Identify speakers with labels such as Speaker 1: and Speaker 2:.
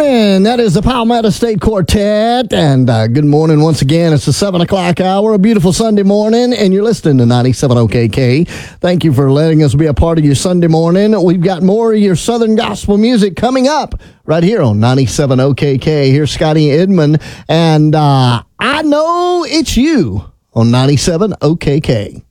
Speaker 1: morning. That is the Palmetto State Quartet. And good morning once again. It's the 7 o'clock hour, a beautiful Sunday morning, and you're listening to 97 OKK. Thank you for letting us be a part of your Sunday morning. We've got more of your Southern gospel music coming up right here on 97 OKK. Here's Scotty Edmond, and I Know It's You on 97 OKK.